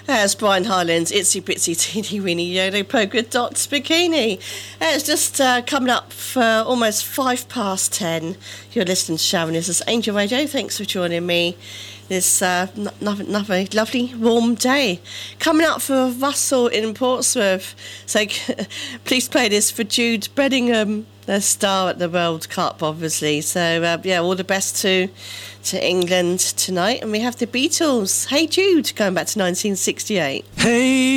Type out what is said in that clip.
As Brian Hyland, Itsy Bitsy Teeny Weeny Yodo Polka Dots Bikini. It's just coming up for almost 10:05. You're listening to Sharon. This is Angel Radio. Thanks for joining me this another lovely warm day. Coming up for Russell in Portsmouth. So please play this for Jude Bellingham, the star at the World Cup, obviously. So all the best to England tonight. And we have the Beatles. Hey Jude, going back to 1968. Hey